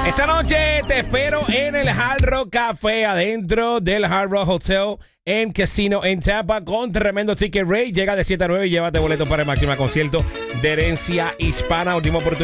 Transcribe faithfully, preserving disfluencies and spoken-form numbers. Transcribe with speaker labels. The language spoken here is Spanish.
Speaker 1: Esta noche te espero en el Hard Rock Café, adentro del Hard Rock Hotel en Casino en Tampa, con tremendo ticket rate. Llega de siete a nueve y llévate boletos para el máximo concierto de Herencia Hispana. Última oportunidad.